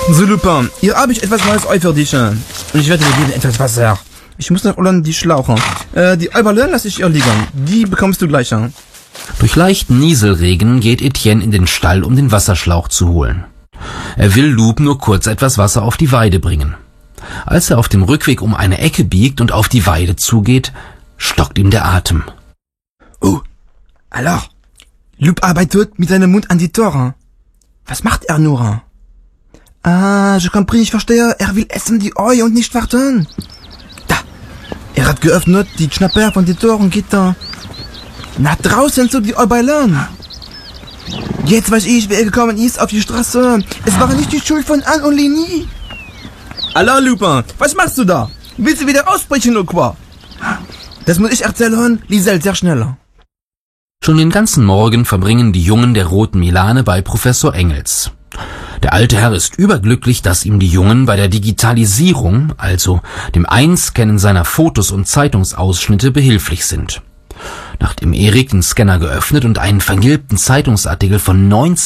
So, Lupin, hier habe ich etwas Neues für dich. Und ich werde dir geben etwas Wasser. Ich muss nach Holland die Schlauche. Die Alberlin lasse ich hier liegen. Die bekommst du gleich. Durch leichten Nieselregen geht Etienne in den Stall, um den Wasserschlauch zu holen. Er will Loup nur kurz etwas Wasser auf die Weide bringen. Als er auf dem Rückweg um eine Ecke biegt und auf die Weide zugeht, stockt ihm der Atem. Oh, alors, Loup arbeitet mit seinem Mund an die Tore. Was macht er nur? Ah, je compris, ich verstehe. Er will essen die Ei und nicht warten. Da, er hat geöffnet die Schnapper von den Toren geht da. Nach draußen zu die Alberlin. Jetzt weiß ich, wer gekommen ist auf die Straße. Es war nicht die Schuld von Anne und Leni. Alors, Lupin, was machst du da? Willst du wieder ausbrechen oder quoi? Das muss ich erzählen, Lisel, sehr schnell. Schon den ganzen Morgen verbringen die Jungen der Roten Milane bei Professor Engels. Der alte Herr ist überglücklich, dass ihm die Jungen bei der Digitalisierung, also dem Einscannen seiner Fotos und Zeitungsausschnitte, behilflich sind. Nachdem Erik den Scanner geöffnet und einen vergilbten Zeitungsartikel von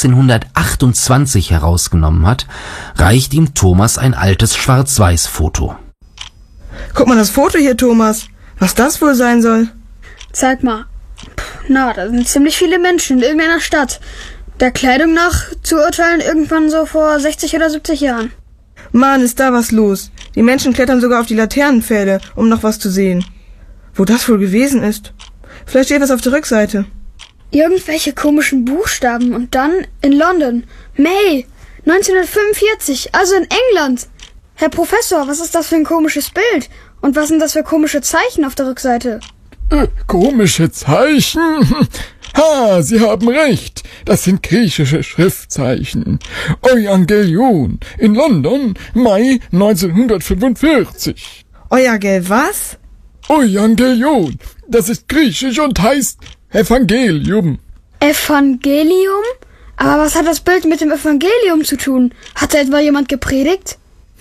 1928 herausgenommen hat, reicht ihm Thomas ein altes Schwarz-Weiß-Foto. Guck mal das Foto hier, Thomas. Was das wohl sein soll? Zeig mal. Na, da sind ziemlich viele Menschen in irgendeiner Stadt. Der Kleidung nach zu urteilen irgendwann so vor 60 oder 70 Jahren. Mann, ist da was los. Die Menschen klettern sogar auf die Laternenpfähle, um noch was zu sehen. Wo das wohl gewesen ist? Vielleicht steht was auf der Rückseite. Irgendwelche komischen Buchstaben und dann in London. May 1945, also in England. Herr Professor, was ist das für ein komisches Bild? Und was sind das für komische Zeichen auf der Rückseite? Komische Zeichen? Ha, Sie haben recht. Das sind griechische Schriftzeichen. Euangelion in London, Mai 1945. Euer was? Euangelion. Das ist griechisch und heißt Evangelium. Evangelium? Aber was hat das Bild mit dem Evangelium zu tun? Hat da etwa jemand gepredigt?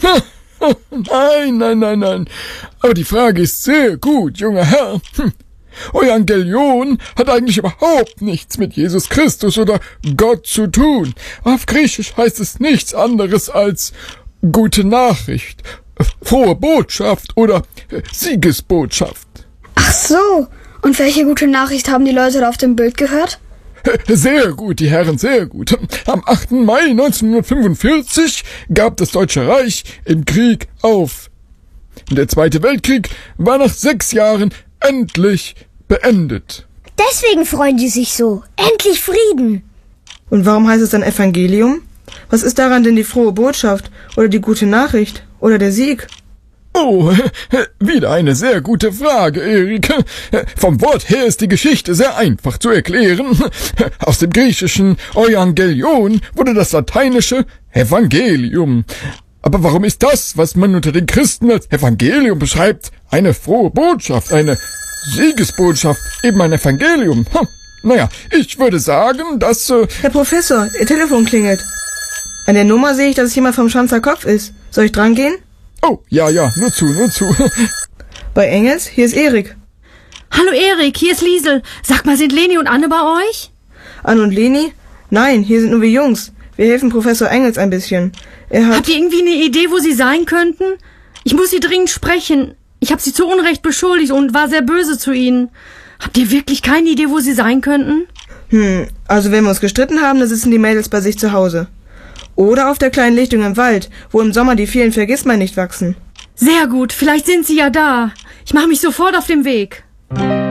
Nein. Aber die Frage ist sehr gut, junger Herr. Euangelion hat eigentlich überhaupt nichts mit Jesus Christus oder Gott zu tun. Auf Griechisch heißt es nichts anderes als gute Nachricht, frohe Botschaft oder Siegesbotschaft. Ach so. Und welche gute Nachricht haben die Leute da auf dem Bild gehört? Sehr gut, die Herren, sehr gut. Am 8. Mai 1945 gab das Deutsche Reich im Krieg auf. Der Zweite Weltkrieg war nach 6 Jahren endlich beendet. Deswegen freuen die sich so. Endlich Frieden. Und warum heißt es dann Evangelium? Was ist daran denn die frohe Botschaft oder die gute Nachricht oder der Sieg? Oh, wieder eine sehr gute Frage, Erik. Vom Wort her ist die Geschichte sehr einfach zu erklären. Aus dem griechischen Euangelion wurde das lateinische Evangelium. Aber warum ist das, was man unter den Christen als Evangelium beschreibt, eine frohe Botschaft, eine Siegesbotschaft, eben ein Evangelium? Naja, ich würde sagen, dass... Herr Professor, Ihr Telefon klingelt. An der Nummer sehe ich, dass es jemand vom Schanzer Kopf ist. Soll ich dran gehen? Oh, ja, nur zu. Bei Engels, hier ist Erik. Hallo Erik, hier ist Liesel. Sag mal, sind Leni und Anne bei euch? Anne und Leni? Nein, hier sind nur wir Jungs. Wir helfen Professor Engels ein bisschen. Habt ihr irgendwie eine Idee, wo sie sein könnten? Ich muss sie dringend sprechen. Ich habe sie zu Unrecht beschuldigt und war sehr böse zu ihnen. Habt ihr wirklich keine Idee, wo sie sein könnten? Also wenn wir uns gestritten haben, dann sitzen die Mädels bei sich zu Hause. Oder auf der kleinen Lichtung im Wald, wo im Sommer die vielen Vergissmeinnicht wachsen. Sehr gut, vielleicht sind sie ja da. Ich mache mich sofort auf den Weg.